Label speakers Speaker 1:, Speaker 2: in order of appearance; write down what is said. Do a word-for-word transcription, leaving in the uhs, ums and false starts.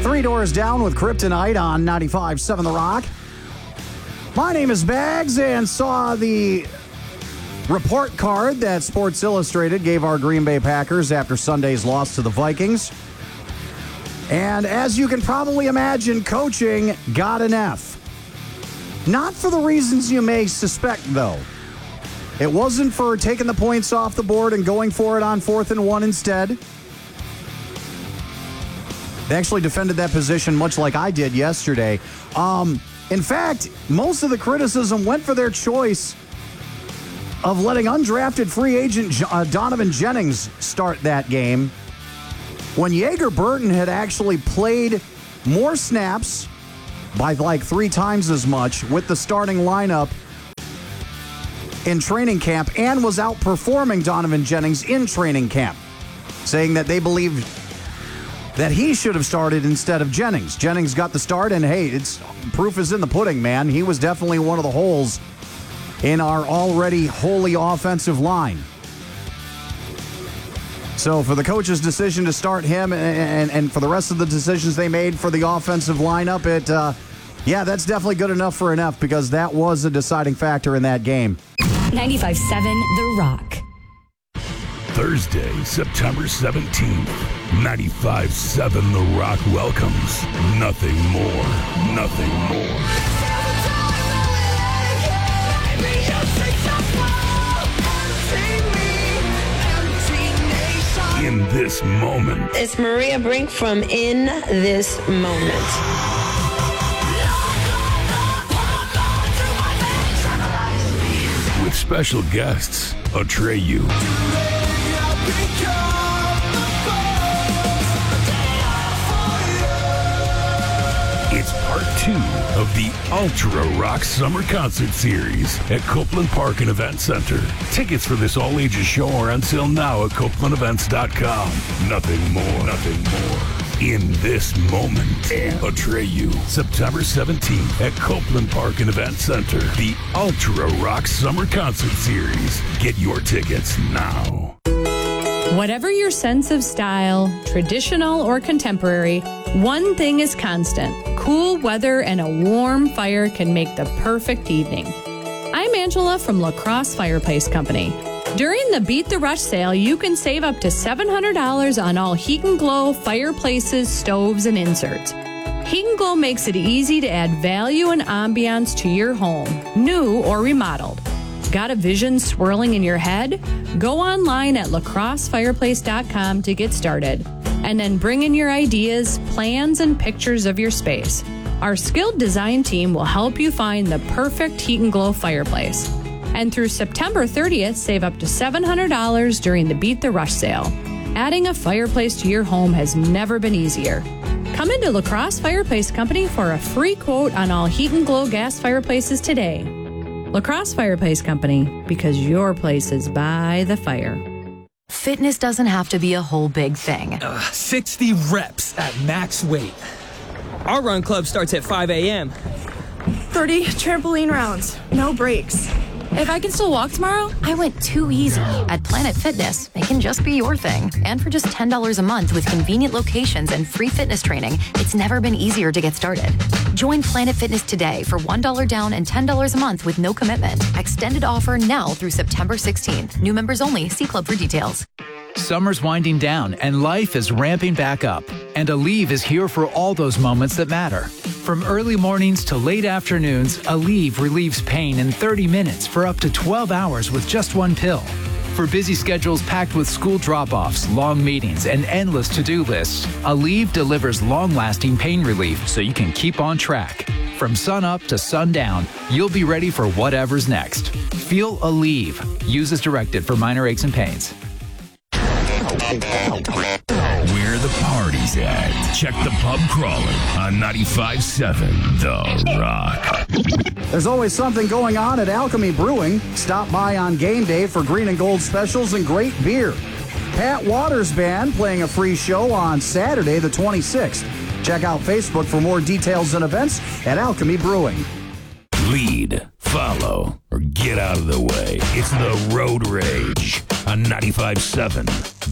Speaker 1: Three Doors Down with Kryptonite on ninety-five point seven The Rock. My name is Bags, and saw the report card that Sports Illustrated gave our Green Bay Packers after Sunday's loss to the Vikings. And as you can probably imagine, coaching got an F. Not for the reasons you may suspect, though. It wasn't for taking the points off the board and going for it on fourth and one instead. They actually defended that position much like I did yesterday. Um, in fact, most of the criticism went for their choice of letting undrafted free agent uh, Donovan Jennings start that game when Yeager Burton had actually played more snaps by like three times as much with the starting lineup in training camp and was outperforming Donovan Jennings in training camp, saying that they believed that he should have started instead of Jennings. Jennings got the start, and hey, it's proof is in the pudding, man. He was definitely one of the holes in our already wholly offensive line. So for the coach's decision to start him and, and, and for the rest of the decisions they made for the offensive lineup, it, uh, yeah, that's definitely good enough for an F because that was a deciding factor in that game.
Speaker 2: ninety-five point seven The Rock.
Speaker 3: Thursday, September seventeenth, ninety-five point seven The Rock welcomes Nothing More, Nothing More. In This Moment.
Speaker 4: It's Maria Brink from In This Moment.
Speaker 3: With special guests, Atreyu. It's part two of the Ultra Rock Summer Concert Series at Copeland Park and Event Center. Tickets for this all-ages show are on sale now at copeland events dot com. Nothing more, nothing more. In This Moment, Atreyu, September seventeenth at Copeland Park and Event Center. The Ultra Rock Summer Concert Series. Get your tickets now.
Speaker 5: Whatever your sense of style, traditional or contemporary, one thing is constant. Cool weather and a warm fire can make the perfect evening. I'm Angela from La Crosse Fireplace Company. During the Beat the Rush sale, you can save up to seven hundred dollars on all Heat and Glow fireplaces, stoves, and inserts. Heat and Glow makes it easy to add value and ambiance to your home, new or remodeled. Got a vision swirling in your head? Go online at la crosse fireplace dot com to get started. And then bring in your ideas, plans, and pictures of your space. Our skilled design team will help you find the perfect Heat and Glow fireplace. And through September thirtieth, save up to seven hundred dollars during the Beat the Rush sale. Adding a fireplace to your home has never been easier. Come into La Crosse Fireplace Company for a free quote on all Heat and Glow gas fireplaces today. La Crosse Fireplace Company, because your place is by the fire.
Speaker 6: Fitness doesn't have to be a whole big thing.
Speaker 7: Uh, sixty reps at max weight. Our run club starts at five a.m.
Speaker 8: thirty trampoline rounds, no breaks. If I can still walk tomorrow?
Speaker 6: I went too easy. At Planet Fitness, it can just be your thing. And for just ten dollars a month with convenient locations and free fitness training, it's never been easier to get started. Join Planet Fitness today for one dollar down and ten dollars a month with no commitment. Extended offer now through September sixteenth. New members only. See club for details.
Speaker 9: Summer's winding down and life is ramping back up. And Aleve is here for all those moments that matter. From early mornings to late afternoons, Aleve relieves pain in thirty minutes for up to twelve hours with just one pill. For busy schedules packed with school drop-offs, long meetings, and endless to-do lists, Aleve delivers long-lasting pain relief so you can keep on track. From sun up to sundown, you'll be ready for whatever's next. Feel Aleve. Use as directed for minor aches and pains.
Speaker 3: Where the party's at. Check the pub crawler on ninety-five point seven The Rock.
Speaker 1: There's always something going on at Alchemy Brewing. Stop by on game day for green and gold specials and great beer. Pat Waters Band playing a free show on Saturday the twenty-sixth. Check out Facebook for more details and events at Alchemy Brewing.
Speaker 3: Lead, follow, or get out of the way. It's the Road Rage on ninety-five point seven